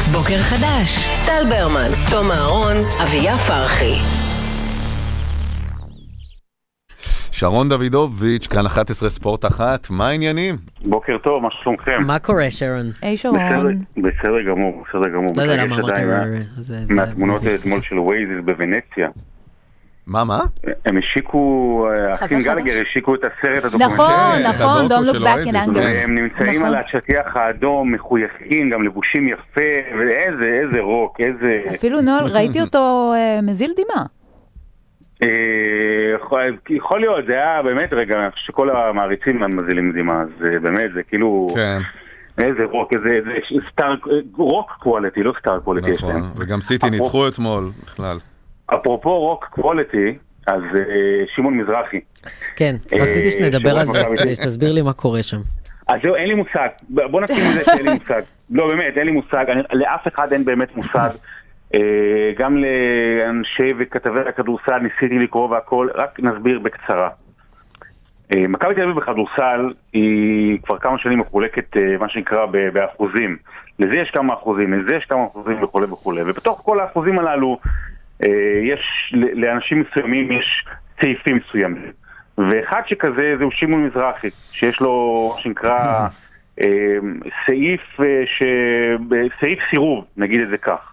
בוקר חדש, טל ברמן, תום אהרון, אביה פרחי. שרון דוידוביץ', כאן 11 ספורט 1, מה העניינים? בוקר טוב, מה שלומכם? מה קורה, שרון? היי שרון. בסדר גמור, בסדר גמור. לא יודע למה אמרתי מהתמונות אתמול של ווייז בוונציה. מה? הם השיקו, אחים גלגר השיקו את הסרט הדוקומנטרי. נכון, Don't Look Back in Anger. הם נמצאים על השטיח האדום, מחויכים, גם לבושים יפה, ואיזה רוק, איזה... אפילו נועל, ראיתי אותו מזיל דמעה. יכול להיות, זה היה באמת רגע, שכל המעריצים מזילים דמעה, אז באמת, זה כאילו... כן. איזה רוק, איזה רוק קואליטי, לא סטאר קואליטי. נכון, וגם סיטי ניצחו אתמול, בכלל. אפרופו רוק קואליטי, אז שמעון מזרחי. כן, רציתי שנדבר על זה, כדי שתסביר לי מה קורה שם. אז זהו, אין לי מושג. בוא נסכים עם זה שאין לי מושג. לא, באמת, אין לי מושג. לאף אחד אין באמת מושג. גם לאנשי וכתבי הכדורסל ניסיתי לקרוא והכל, רק נסביר בקצרה. מכבי תל אביב בכדורסל היא כבר כמה שנים מחולקת מה שנקרא באחוזים. לזה יש כמה אחוזים, לזה יש כמה אחוזים וכו' וכו'. ובתוך כל האחוזים הללו יש, לאנשים מסוימים יש סעיפים מסוימים. ואחד שכזה זהו שמעון מזרחי, שיש לו שנקרא סעיף סירוב, נגיד את זה כך.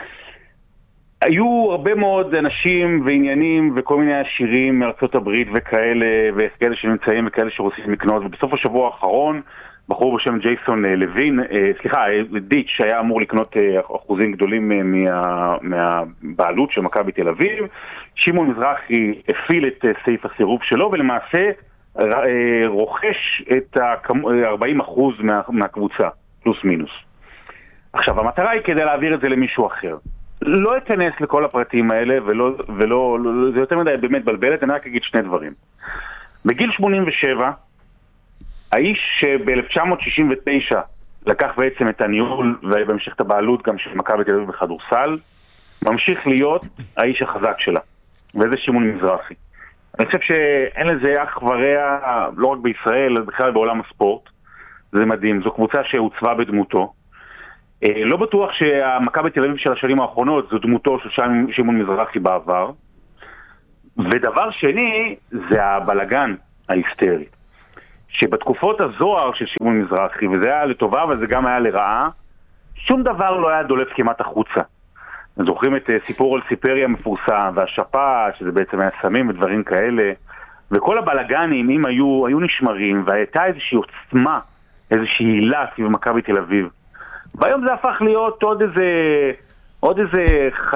היו הרבה מאוד אנשים ועניינים וכל מיני עשירים מארצות הברית וכאלה, וכאלה שנמצאים וכאלה שרוצים לקנות, ובסוף השבוע האחרון בחור בשם ג'ייסון לוין, דיץ' שהיה אמור לקנות אחוזים גדולים מהבעלות של מכבי תל אביב. שמעון מזרחי הפעיל את סעיף הסירוב שלו ולמעשה רוכש את 40% מהקבוצה, פלוס מינוס. עכשיו, המטרה היא כדי להעביר את זה למישהו אחר. לא אכנס לכל הפרטים האלה, ולא, זה יותר מדי באמת בלבלת, אני רק אגיד שני דברים. בגיל 87, האיש שב-1969 לקח בעצם את הניהול ובהמשך את הבעלות גם של מכבי תל אביב בכדורסל, ממשיך להיות האיש החזק שלה, וזה שמעון מזרחי. אני חושב שאין לזה אח ורע, לא רק בישראל, אלא בכלל בעולם הספורט. זה מדהים, זו קבוצה שהוצבה בדמותו. לא בטוח שהמכבי תל אביב של השנים האחרונות זו דמותו של שמעון מזרחי בעבר. ודבר שני, זה הבלגן ההיסטרי. שבתקופות הזוהר של שמעון מזרחי, וזה היה לטובה וזה גם היה לרעה, שום דבר לא היה דולף כמעט החוצה. זוכרים את סיפור על סיפריה מפורסם, והשפה, שזה בעצם היה סמים ודברים כאלה, וכל הבלגנים, אם היו נשמרים, והייתה איזושהי עוצמה, איזושהי הילה סביב מכבי תל אביב. והיום זה הפך להיות עוד איזה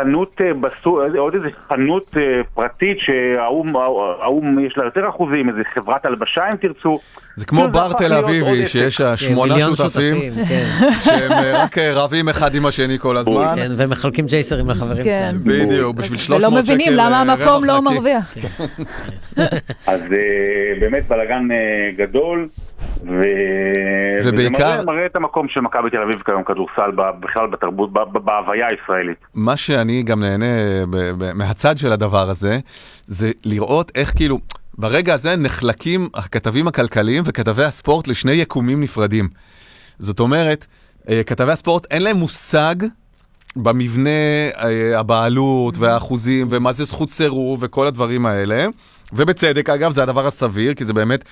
חנות פרטית שהאום יש לה יותר אחוזים, איזה חברת הלבשה אם תרצו. זה כמו בר תל אביבי שיש 8 שותפים שהם רק רבים אחד עם השני כל הזמן ומחלקים ג'ייסרים לחברים שלהם. בדיוק, בשביל 300 שקל. ולא מבינים למה המקום לא מרוויח. אז באמת בלגן גדול, וזה מראה את המקום של מכבי תל אביב כיום כדורסל בכלל בתרבות, בהוויה הישראלית. מה שאני גם נהנה מהצד של הדבר הזה, זה לראות איך כאילו, ברגע הזה נחלקים הכתבים הכלכליים וכתבי הספורט לשני יקומים נפרדים. זאת אומרת, כתבי הספורט אין להם מושג במבנה הבעלות והאחוזים ומה זה זכות סירוב וכל הדברים האלה. ובצדק, אגב, זה הדבר הסביר, כי זה באמת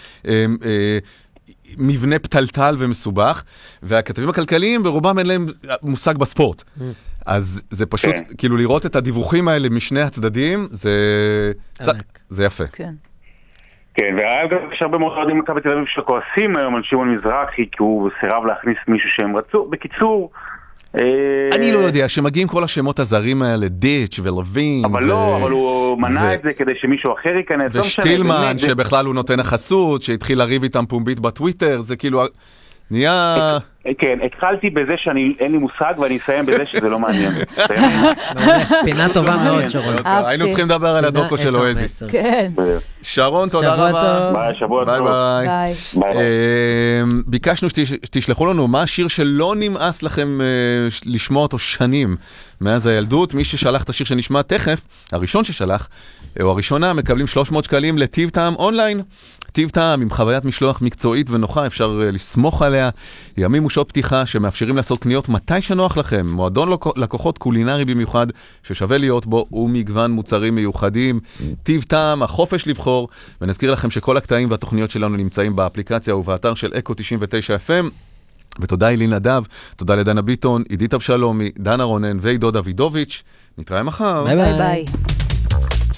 מבנה פתלתל ומסובך, והכתבים הכלכליים ברובם אין להם מושג בספורט. אז זה פשוט, כאילו לראות את הדיווחים האלה משני הצדדים, זה יפה. כן. כן, ויש הרבה מאוד אוהדים מכבי תל אביב שכועסים היום על שמעון מזרחי, כי הוא סירב להכניס מישהו שהם רצו. בקיצור, אני לא יודע, שמגיעים כל השמות הזרים האלה, דיץ' ולווין. אבל לא, אבל הוא מנע את זה כדי שמישהו אחר ייכנס. ושטילמן, שבכלל הוא נותן החסות, שהתחיל לריב איתם פומבית בטוויטר, זה כאילו נהיה... כן, התחלתי בזה שאין לי מושג, ואני אסיים בזה שזה לא מעניין. פינה טובה מאוד, שרון. היינו צריכים לדבר על הדוקו של אוהזי. כן. שרון, תודה רבה. ביי, שבוע טוב. ביי. ביקשנו שתשלחו לנו מה השיר שלא נמאס לכם לשמוע אותו שנים מאז הילדות. מי ששלח את השיר שנשמע תכף, הראשון ששלח, או הראשונה, מקבלים 300 שקלים לטיב טעם אונליין. טיב טעם עם חוויית משלוח מקצועית ונוחה, אפשר לסמוך עליה. ימים ושעות פתיחה שמאפשרים לעשות קניות מתי שנוח לכם. מועדון לקוחות קולינרי במיוחד ששווה להיות בו, ומגוון מוצרים מיוחדים. טיב טעם, החופש לבחור. ונזכיר לכם שכל הקטעים והתוכניות שלנו נמצאים באפליקציה ובאתר של אקו 99 FM. ותודה אילין נדב, תודה לדנה ביטון, עידית אבשלומי, דנה רונן ועידו דוידוביץ'. נתראה מחר. ביי ביי. ביי.